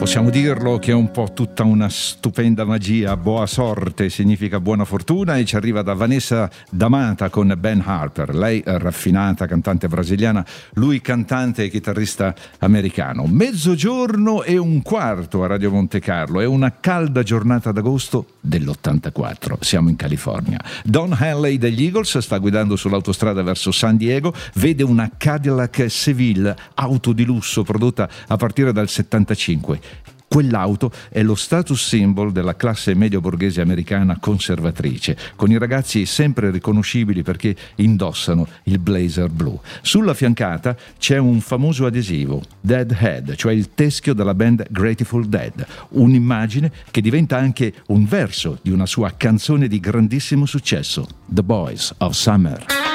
Possiamo dirlo che è un po' tutta una stupenda magia. Boa sorte significa buona fortuna, e ci arriva da Vanessa D'Amata con Ben Harper. Lei raffinata cantante brasiliana, lui cantante e chitarrista americano. 12:15 a Radio Monte Carlo. È una calda giornata d'agosto dell'84. Siamo in California. Don Henley degli Eagles sta guidando sull'autostrada verso San Diego. Vede una Cadillac Seville, auto di lusso prodotta a partire dal 75. Quell'auto è lo status symbol della classe medio borghese americana conservatrice, con i ragazzi sempre riconoscibili perché indossano il blazer blu. Sulla fiancata c'è un famoso adesivo, Deadhead, cioè il teschio della band Grateful Dead, un'immagine che diventa anche un verso di una sua canzone di grandissimo successo, The Boys of Summer.